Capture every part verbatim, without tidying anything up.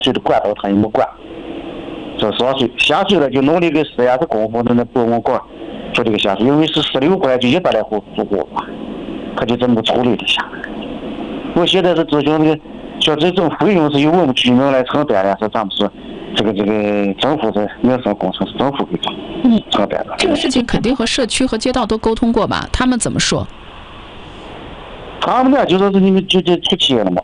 水的管道他也没管，这十二岁下水了就弄了一个实验室工户的那博物馆，说这个下水因为是十六块就一百来户住户嘛，他就这么处理的下来。我现在是咨询那个，说这种费用是由我们居民来承担的，说咱们是这个这个政府的民生工程是政府给承担的。 这个事情肯定和社区和街道都沟通过吧？他们怎么说？ 他们俩就说是你们就就出钱了嘛。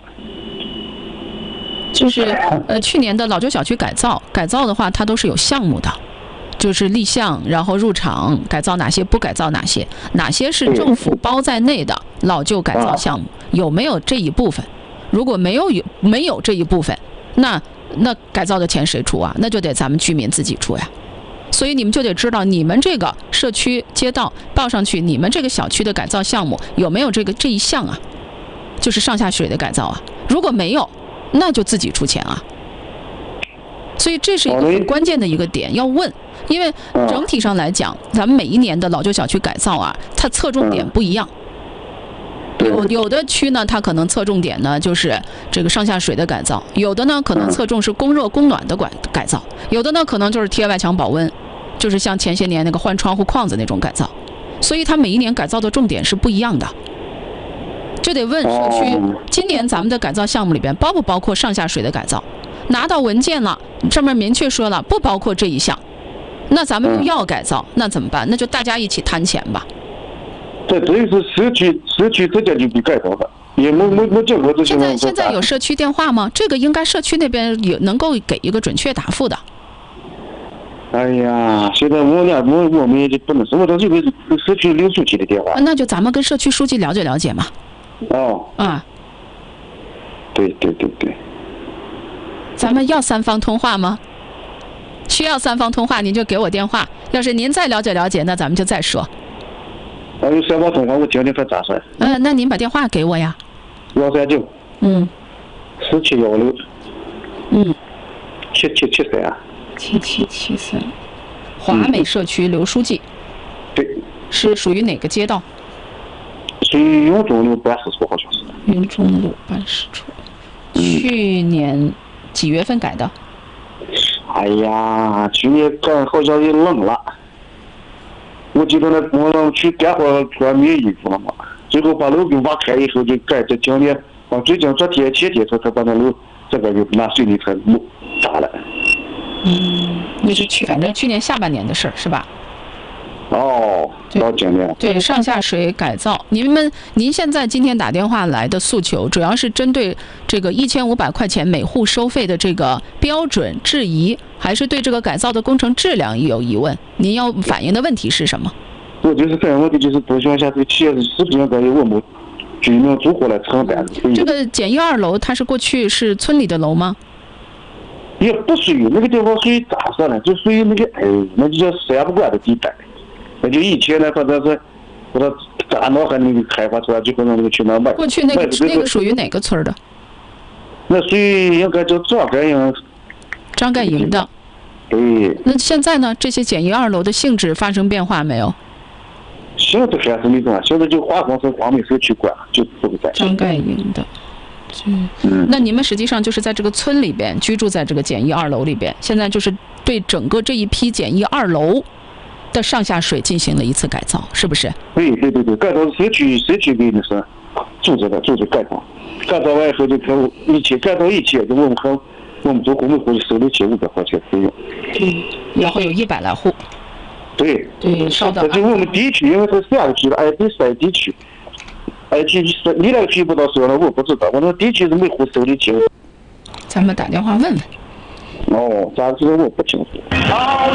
就是呃，去年的老旧小区改造，改造的话，它都是有项目的，就是立项，然后入场，改造哪些，不改造哪些，哪些是政府包在内的老旧改造项目，有没有这一部分？如果没有有没有这一部分，那那改造的钱谁出啊？那就得咱们居民自己出呀。所以你们就得知道，你们这个社区街道报上去，你们这个小区的改造项目有没有这个这一项啊？就是上下水的改造啊。如果没有，那就自己出钱啊。所以这是一个很关键的一个点要问，因为整体上来讲，咱们每一年的老旧小区改造啊，它侧重点不一样。有有的区呢，它可能侧重点呢就是这个上下水的改造，有的呢可能侧重是供热供暖的改改造，有的呢可能就是贴外墙保温，就是像前些年那个换窗户框子那种改造。所以它每一年改造的重点是不一样的。就得问社区，今年咱们的改造项目里边包不包括上下水的改造？拿到文件了，上面明确说了不包括这一项，那咱们又要改造，那怎么办？那就大家一起摊钱吧。 这这是社区社区之间就给改造的，也没没没见过这些。 现在现在有社区电话吗？这个应该社区那边有能够给一个准确答复的。 哎呀，现在我俩我我们也就不能说，我这就给社区刘书记的电话。 那就咱们跟社区书记了解了解嘛。 哦。 啊。 对对对对。 咱们要三方通话吗？需要三方通话，您就给我电话。要是您再了解了解，那咱们就再说。 还有三方通话，我听听看咋说。 嗯、呃，那您把电话给我呀。 幺三九。 嗯。 四七幺六。 嗯。 七七七三。 七七七三。华美社区刘书记。 对。 是属于哪个街道？ 属于永中路办事处，好像是。 永中路办事处。去年几月份改的？ 哎呀，去年改好像也冷了。我记得那我让去干活穿棉衣服了嘛，最后把路给挖开以后就改这今年，啊，最近昨天前天才才把那路这个又拿水泥车路砸了。 嗯，那是去反正去年下半年的事儿是吧？ 哦，到今年。 对，上下水改造，您们您现在今天打电话来的诉求，主要是针对这个一千五百块钱每户收费的这个标准质疑，还是对这个改造的工程质量有疑问？您要反映的问题是什么？ 我就是反映问题，就是咨询一下这个企业是不是应该由我们居民住户来承担。 这个简易二楼，它是过去是村里的楼吗？ 也不属于那个地方，属于咋说呢？就属于那个哎，那就叫三不管的地带。那就以前呢，反正是不知道咋闹还那个开发出来，最后让那个去那卖。 过去那个那个属于哪个村的？ 那属于应该叫张盖营。 张盖营的。 对。 那现在呢？这些简易二楼的性质发生变化没有？ 性质还是那种，现在就划分成华美社区管，就这个在。 张盖营的。嗯。嗯。那你们实际上就是在这个村里边居住在这个简易二楼里边，现在就是对整个这一批简易二楼的上下水进行了一次改造，是不是？ 对对对对，改造是社区社区给的是组织的，组织改造，改造完以后就跟一起改造一起，就我们和我们做工每户就收六千五百块钱费用。 嗯，然后有一百来户。 对。 对，稍等。 这就我们地区，因为是三个区的，挨第三地区，挨地区你那个区不知道收了，我不知道，我那地区是每户收的钱。 咱们打电话问问。 哦，咋知道我不清楚。